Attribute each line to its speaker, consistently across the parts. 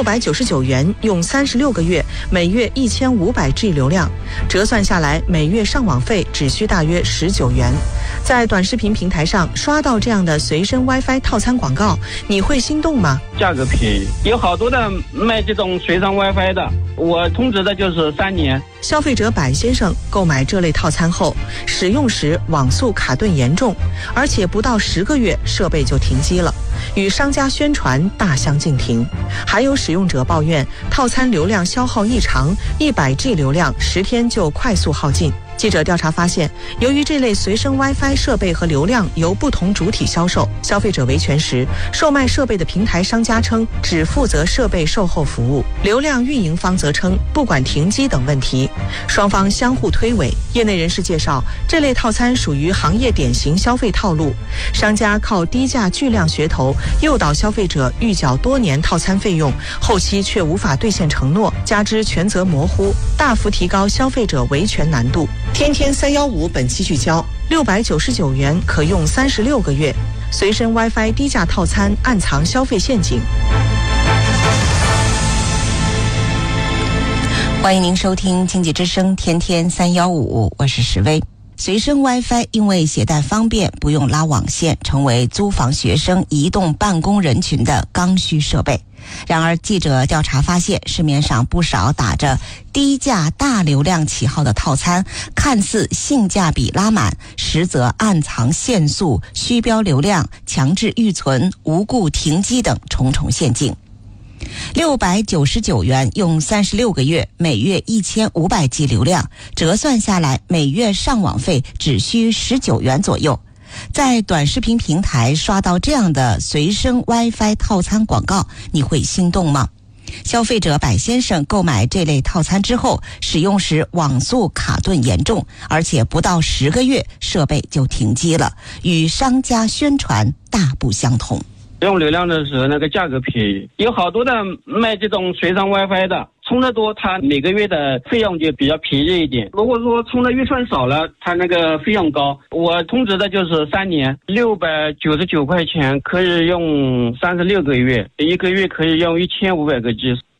Speaker 1: 699元，用36个月，每月1500G 流量，折算下来每月上网费只需大约19元。在短视频平台上刷到这样的随身 WiFi 套餐广告，你会心动吗？
Speaker 2: 价格便宜，有好多的卖这种随身 WiFi 的，我通知的就是3年。
Speaker 1: 消费者柏先生购买这类套餐后，使用时网速卡顿严重，而且不到10个月设备就停机了，与商家宣传大相径庭。还有使用者抱怨套餐流量消耗异常，100G 流量10天就快速耗尽。记者调查发现，由于这类随身 WiFi 设备和流量由不同主体销售，消费者维权时，售卖设备的平台商家称只负责设备售后服务，流量运营方则称不管停机等问题，双方相互推诿。业内人士介绍，这类套餐属于行业典型消费套路，商家靠低价巨量噱头诱导消费者预缴多年套餐费用，后期却无法兑现承诺，加之权责模糊，大幅提高消费者维权难度。天天315本期聚焦，699元可用36个月，随身 WiFi 低价套餐暗藏消费陷阱。
Speaker 3: 欢迎您收听经济之声天天315，我是石薇。随身 WiFi 因为携带方便，不用拉网线，成为租房学生、移动办公人群的刚需设备。然而，记者调查发现，市面上不少打着低价大流量旗号的套餐，看似性价比拉满，实则暗藏限速、虚标流量、强制预存、无故停机等重重陷阱。699元用36个月，每月1500G 流量，折算下来每月上网费只需19元左右。在短视频平台刷到这样的随身 WiFi 套餐广告，你会心动吗？消费者柏先生购买这类套餐之后，使用时网速卡顿严重，而且不到10个月设备就停机了，与商家宣传大不相同。
Speaker 2: 用流量的时候那个价格便宜，有好多的卖这种随身 WiFi 的，充得多它每个月的费用就比较便宜一点，如果说充的预算少了，它那个费用高。我通知的就是3年，699块钱可以用36个月，一个月可以用1500个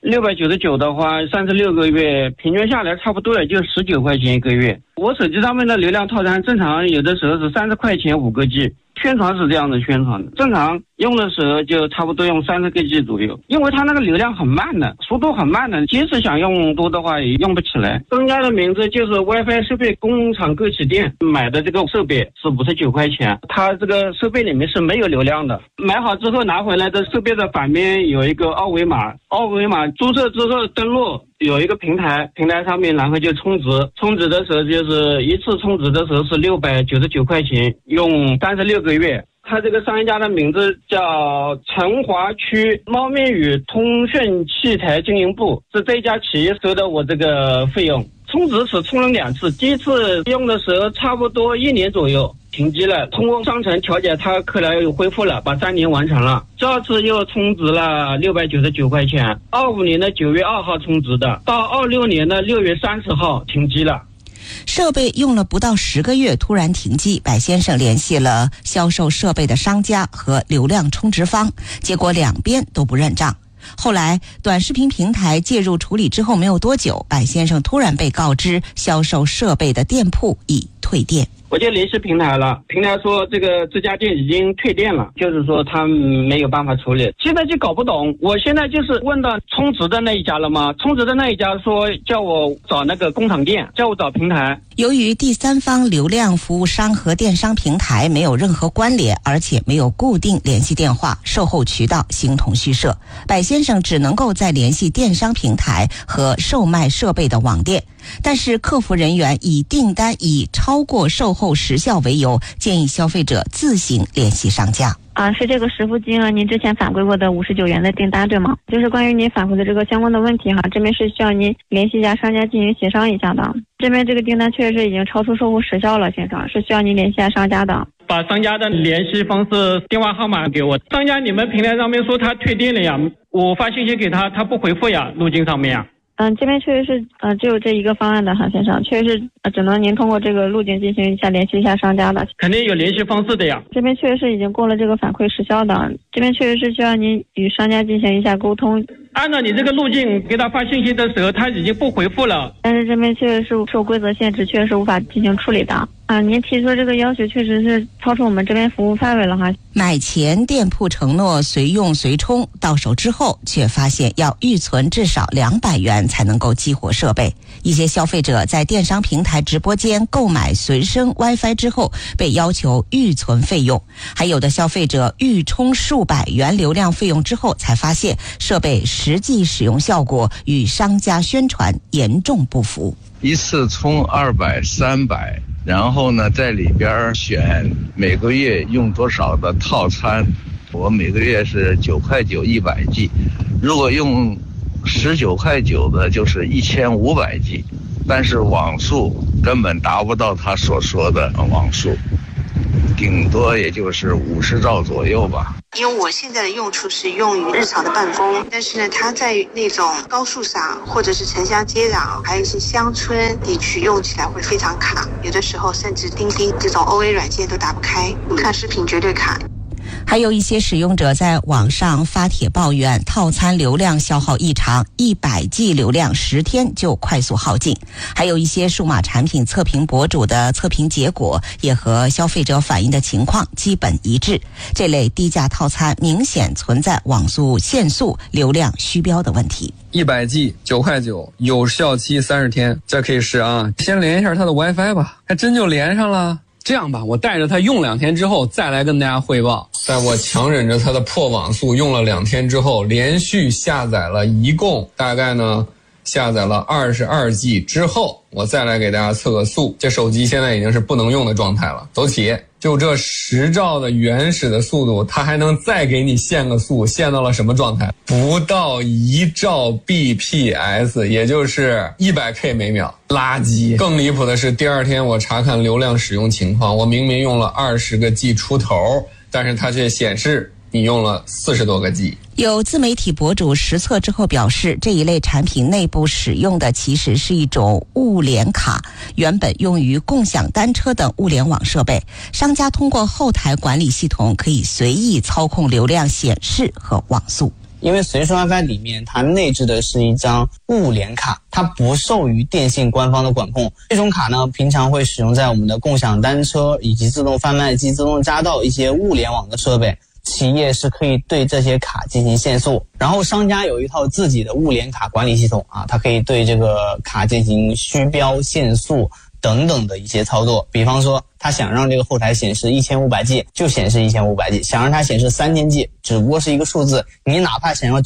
Speaker 2: G。699的话，36个月平均下来差不多也就19块钱一个月。我手机上面的流量套餐正常有的时候是30块钱5个 G， 宣传是这样的宣传的，正常用的时候就差不多用30个 G 左右，因为它那个流量很慢的，速度很慢的，即使想用多的话也用不起来。商家的名字就是 WiFi 设备工厂购起店，买的这个设备是59块钱，它这个设备里面是没有流量的，买好之后拿回来的设备的反面有一个二维码注册之后登录有一个平台上面然后就充值的时候就是一次充值的时候是699块钱，用36个月。他这个商家的名字叫成华区猫面语通讯器材经营部，是这家企业收的我这个费用。充值只充了2次，第一次用的时候差不多1年左右停机了，通过商城调解它后来又恢复了，把3年完成了。第二次又充值了699块钱，25年的9月2号充值的，到26年的6月30号停机了。
Speaker 3: 设备用了不到10个月突然停机，柏先生联系了销售设备的商家和流量充值方，结果两边都不认账。后来短视频平台介入处理之后没有多久，柏先生突然被告知销售设备的店铺已退店。
Speaker 2: 我就联系平台了，平台说这家店已经退店了，就是说他没有办法处理。现在就搞不懂，我现在就是问到充值的那一家了吗？充值的那一家说叫我找那个工厂店，叫我找平台。
Speaker 3: 由于第三方流量服务商和电商平台没有任何关联，而且没有固定联系电话，售后渠道形同虚设，柏先生只能够再联系电商平台和售卖设备的网店，但是客服人员以订单已超过售后时效为由，建议消费者自行联系商家。
Speaker 4: 是这个实付金额您之前反馈过的59元的订单对吗？就是关于您反馈的这个相关的问题这边是需要您联系一下商家进行协商一下的。这边这个订单确实是已经超出售后时效了，先生，是需要您联系一下商家的。
Speaker 2: 把商家的联系方式电话号码给我。商家你们平台上面说他退店了呀，我发信息给他，他不回复呀，路径上面呀。
Speaker 4: 这边确实是只有这一个方案的先生，确实是只能您通过这个路径进行一下联系一下商家的。
Speaker 2: 肯定有联系方式的呀。
Speaker 4: 这边确实是已经过了这个反馈时效的，这边确实是需要您与商家进行一下沟通，
Speaker 2: 按照你这个路径给他发信息的时候，他已经不回复了。
Speaker 4: 但是这边确实是受规则限制，确实是无法进行处理的。您提出的这个要求确实是超出我们这边服务范围了哈。
Speaker 3: 买前店铺承诺随用随充，到手之后却发现要预存至少200元才能够激活设备。一些消费者在电商平台直播间购买随身 WiFi 之后被要求预存费用，还有的消费者预充数百元流量费用之后才发现设备实际使用效果与商家宣传严重不符。
Speaker 5: 一次充200、300，然后呢，在里边选每个月用多少的套餐。我每个月是9.9块100G， 如果用19.9块的，就是1500G， 但是网速根本达不到他所说的网速，顶多也就是50兆左右吧。
Speaker 6: 因为我现在的用处是用于日常的办公，但是呢，它在那种高速上或者是城乡接壤，还有一些乡村地区用起来会非常卡，有的时候甚至钉钉这种 OA 软件都打不开，看视频绝对卡。
Speaker 3: 还有一些使用者在网上发帖抱怨套餐流量消耗异常，100G 流量10天就快速耗尽。还有一些数码产品测评博主的测评结果也和消费者反映的情况基本一致。这类低价套餐明显存在网速限速、流量虚标的问题。
Speaker 7: 100G 9.9块，有效期30天，这可以试啊。先连一下它的 WiFi 吧，还真就连上了。这样吧，我带着它用2天之后再来跟大家汇报。在我强忍着它的破网速用了2天之后，连续下载了一共大概呢下载了22G 之后，我再来给大家测个速。这手机现在已经是不能用的状态了，走起。就这10兆的原始的速度，它还能再给你限个速，限到了什么状态？不到1兆 bps， 也就是100K 每秒，垃圾。更离谱的是，第2天我查看流量使用情况，我明明用了20个 G 出头，但是它却显示你用了40多个 G。
Speaker 3: 有自媒体博主实测之后表示，这一类产品内部使用的其实是一种物联卡，原本用于共享单车等物联网设备，商家通过后台管理系统可以随意操控流量显示和网速。
Speaker 8: 因为随身 WiFi 里面它内置的是一张物联卡，它不受于电信官方的管控。这种卡呢，平常会使用在我们的共享单车以及自动贩卖机、自动匝道一些物联网的设备。企业是可以对这些卡进行限速，然后商家有一套自己的物联卡管理系统啊，它可以对这个卡进行虚标、限速等等的一些操作。比方说，他想让这个后台显示 1500G 就显示 1500G， 想让它显示 3000G 只不过是一个数字，你哪怕想要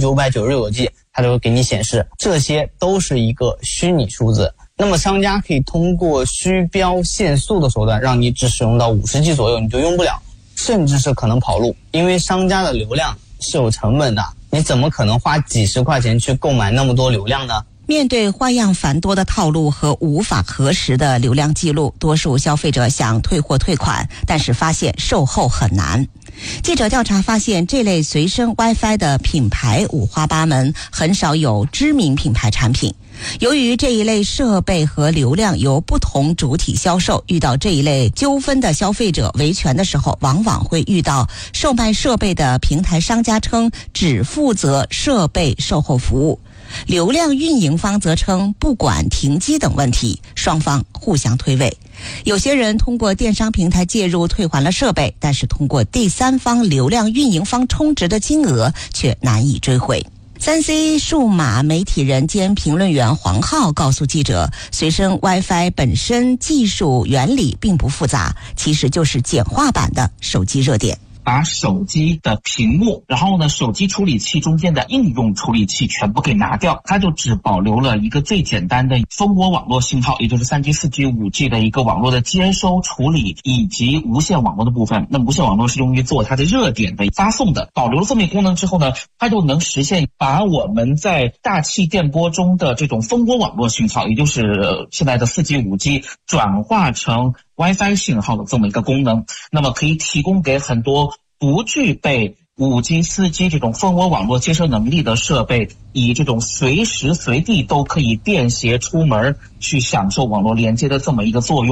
Speaker 8: 9999G 它都会给你显示，这些都是一个虚拟数字。那么商家可以通过虚标限速的手段，让你只使用到50G 左右你就用不了，甚至是可能跑路，因为商家的流量是有成本的，你怎么可能花几十块钱去购买那么多流量呢？
Speaker 3: 面对花样繁多的套路和无法核实的流量记录，多数消费者想退货退款，但是发现售后很难。记者调查发现，这类随身 WiFi 的品牌五花八门，很少有知名品牌产品。由于这一类设备和流量由不同主体销售，遇到这一类纠纷的消费者维权的时候，往往会遇到售卖设备的平台商家称只负责设备售后服务，流量运营方则称不管停机等问题，双方互相推诿。有些人通过电商平台介入退还了设备，但是通过第三方流量运营方充值的金额却难以追回。3C 数码媒体人兼评论员黄浩告诉记者，随身 WiFi 本身技术原理并不复杂，其实就是简化版的手机热点。
Speaker 9: 把手机的屏幕，然后呢手机处理器中间的应用处理器全部给拿掉，它就只保留了一个最简单的蜂窝网络信号，也就是 3G、4G、5G 的一个网络的接收处理以及无线网络的部分。那无线网络是用于做它的热点的发送的。保留了这么一个功能之后呢，它就能实现把我们在大气电波中的这种蜂窝网络信号，也就是现在的 4G、5G 转化成WiFi 信号的这么一个功能，那么可以提供给很多不具备 5G、4G 这种蜂窝网络接收能力的设备，以这种随时随地都可以便携出门去享受网络连接的这么一个作用。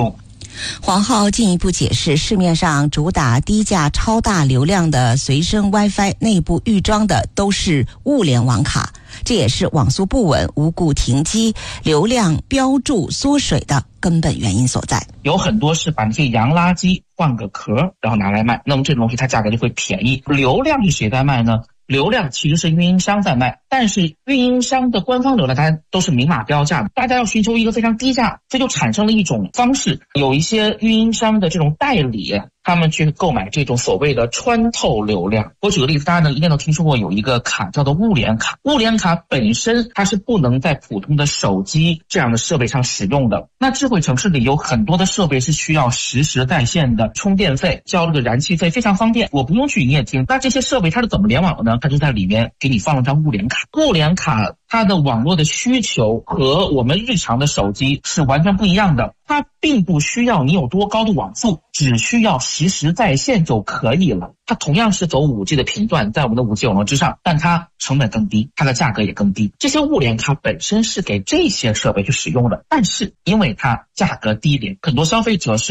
Speaker 3: 黄浩进一步解释，市面上主打低价超大流量的随身 WiFi 内部预装的都是物联网卡，这也是网速不稳、无故停机、流量标注缩水的根本原因所在。
Speaker 9: 有很多是把那些洋垃圾换个壳然后拿来卖，那么这种东西它价格就会便宜。流量是谁在卖呢？流量其实是运营商在卖，但是运营商的官方流量它都是明码标价的，大家要寻求一个非常低价，这就产生了一种方式，有一些运营商的这种代理，他们去购买这种所谓的穿透流量。我举个例子，大家呢应该都听说过有一个卡叫做物联卡，物联卡本身它是不能在普通的手机这样的设备上使用的。那智慧城市里有很多的设备是需要实时在线的，充电费交了个燃气费非常方便，我不用去营业厅。那这些设备它是怎么联网的呢？它就在里面给你放了张物联卡。物联卡它的网络的需求和我们日常的手机是完全不一样的，它并不需要你有多高的网速，只需要实时在线就可以了。它同样是走 5G 的频段，在我们的 5G 网络之上，但它成本更低，它的价格也更低。这些物联卡本身是给这些设备去使用的，但是因为它价格低廉，很多消费者是